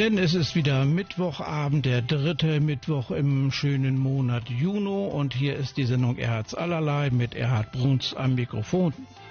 Denn es ist wieder Mittwochabend, der dritte Mittwoch im schönen Monat Juni und hier ist die Sendung Erhards allerlei mit Erhard Bruns am Mikrofon.